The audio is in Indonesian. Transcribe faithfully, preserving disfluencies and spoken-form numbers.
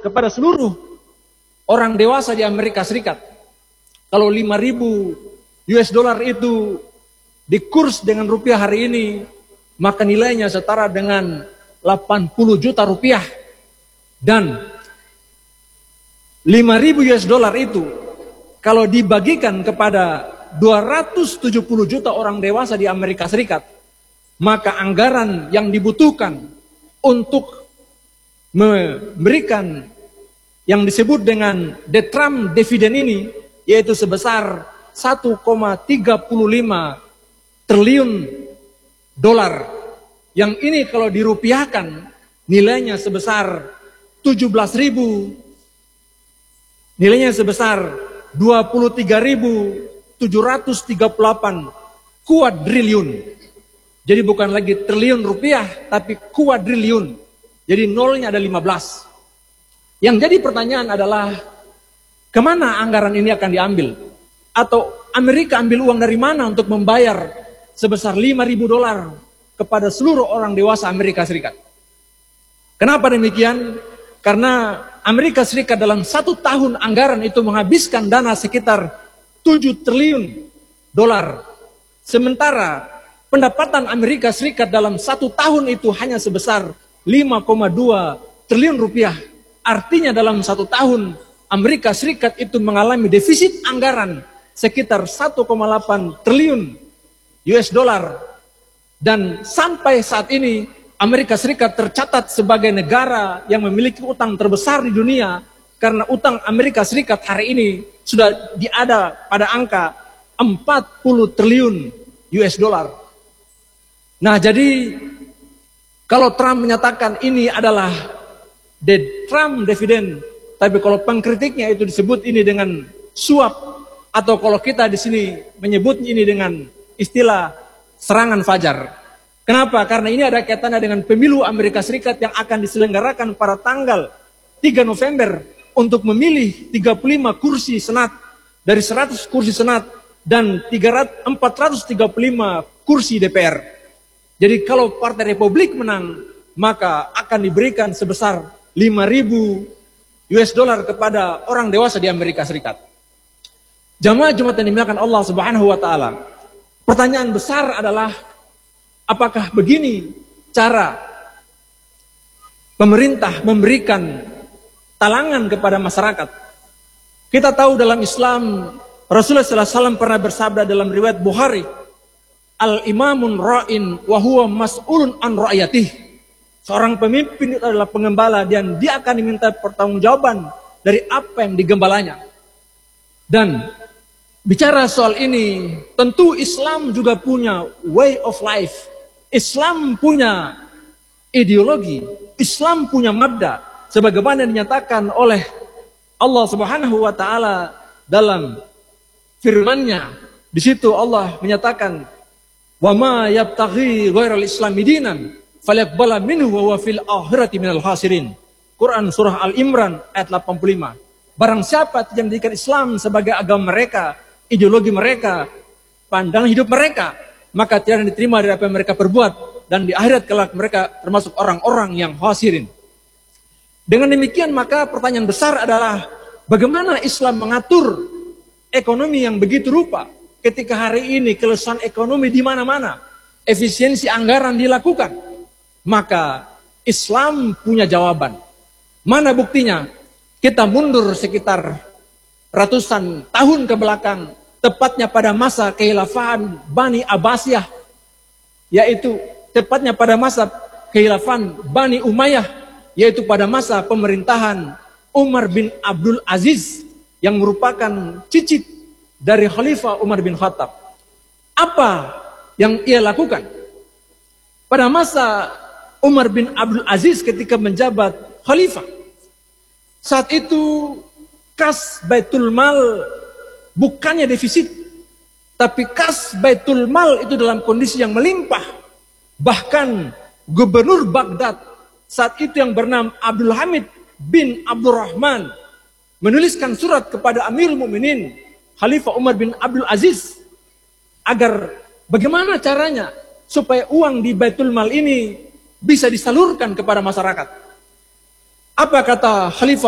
kepada seluruh orang dewasa di Amerika Serikat. Kalau lima ribu U S dollar itu dikurs dengan rupiah hari ini, maka nilainya setara dengan delapan puluh juta rupiah. Dan lima ribu U S dollar itu kalau dibagikan kepada dua ratus tujuh puluh juta orang dewasa di Amerika Serikat, maka anggaran yang dibutuhkan untuk memberikan yang disebut dengan the Trump dividend ini, yaitu sebesar satu koma tiga lima triliun dolar. Yang ini kalau dirupiahkan nilainya sebesar tujuh belas ribu, nilainya sebesar dua puluh tiga ribu tujuh ratus tiga puluh delapan kuadriliun. Jadi bukan lagi triliun rupiah, tapi kuadriliun. Jadi nolnya ada lima belas. Yang jadi pertanyaan adalah, kemana anggaran ini akan diambil? Atau Amerika ambil uang dari mana untuk membayar sebesar lima ribu dolar kepada seluruh orang dewasa Amerika Serikat? Kenapa demikian? Karena Amerika Serikat dalam satu tahun anggaran itu menghabiskan dana sekitar tujuh triliun dolar. Sementara pendapatan Amerika Serikat dalam satu tahun itu hanya sebesar lima koma dua triliun rupiah. Artinya dalam satu tahun Amerika Serikat itu mengalami defisit anggaran sekitar satu koma delapan triliun U S dollar. Dan sampai saat ini Amerika Serikat tercatat sebagai negara yang memiliki utang terbesar di dunia, karena utang Amerika Serikat hari ini sudah diada pada angka empat puluh triliun U S dollar. Nah, jadi kalau Trump menyatakan ini adalah the Trump dividend, tapi kalau pengkritiknya itu disebut ini dengan suap, atau kalau kita di sini menyebut ini dengan istilah serangan fajar. Kenapa? Karena ini ada kaitannya dengan pemilu Amerika Serikat yang akan diselenggarakan pada tanggal tiga November untuk memilih tiga puluh lima kursi Senat dari seratus kursi Senat dan empat ratus tiga puluh lima kursi D P R. Jadi kalau Partai Republik menang, maka akan diberikan sebesar lima ribu U S dollar kepada orang dewasa di Amerika Serikat. Jamaah Jumat yang dimuliakan Allah Subhanahu wa taala. Pertanyaan besar adalah, apakah begini cara pemerintah memberikan talangan kepada masyarakat? Kita tahu dalam Islam Rasulullah sallallahu alaihi wasallam pernah bersabda dalam riwayat Bukhari, Al-imamun ra'in wa huwa mas'ulun an ra'yatih. Seorang pemimpin itu adalah pengembala dan dia akan diminta pertanggungjawaban dari apa yang digembalanya. Dan bicara soal ini, tentu Islam juga punya way of life. Islam punya ideologi, Islam punya mabda, sebagaimana dinyatakan oleh Allah Subhanahu wa taala dalam firman-Nya. Di situ Allah menyatakan, "Wa ma yabtaghi ghairal islami dinan falyaqbala minhu wa huwa fil akhirati minal khasirin." Quran surah Al-Imran ayat delapan puluh lima. Barang siapa yang menjadikan Islam sebagai agama mereka, ideologi mereka, pandangan hidup mereka, maka tidak diterima dari apa yang mereka perbuat, dan di akhirat kelak mereka termasuk orang-orang yang khasirin. Dengan demikian maka pertanyaan besar adalah, bagaimana Islam mengatur ekonomi yang begitu rupa ketika hari ini kelelahan ekonomi di mana-mana, efisiensi anggaran dilakukan? Maka Islam punya jawaban. Mana buktinya? Kita mundur sekitar ratusan tahun ke belakang, tepatnya pada masa kekhilafan Bani Abbasiyah, yaitu tepatnya pada masa kekhilafan Bani Umayyah, yaitu pada masa pemerintahan Umar bin Abdul Aziz yang merupakan cicit dari Khalifah Umar bin Khattab. Apa yang ia lakukan? Pada masa Umar bin Abdul Aziz ketika menjabat Khalifah, saat itu kas Baitul Mal bukannya defisit, tapi kas Baitul Mal itu dalam kondisi yang melimpah. Bahkan gubernur Baghdad saat itu yang bernama Abdul Hamid bin Abdurrahman menuliskan surat kepada Amirul Mukminin Khalifah Umar bin Abdul Aziz agar bagaimana caranya supaya uang di Baitul Mal ini bisa disalurkan kepada masyarakat. Apa kata Khalifah